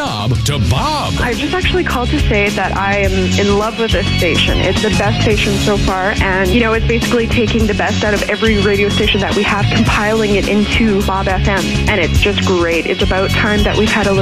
knob to Bob. I just actually called to say that I am in love with this station. It's the best station so far, and, it's basically taking the best out of every radio station that we have, compiling it into Bob FM, and it's just great. It's about time that we've had a little